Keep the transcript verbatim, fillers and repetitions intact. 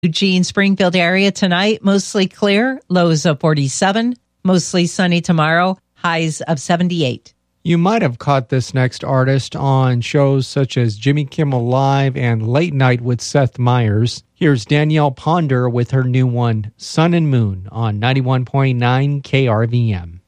Eugene, Springfield area tonight, mostly clear, lows of forty-seven, mostly sunny tomorrow, highs of seventy-eight. You might have caught this next artist on shows such as Jimmy Kimmel Live and Late Night with Seth Meyers. Here's Danielle Ponder with her new one, Sun and Moon, on ninety-one point nine K R V M.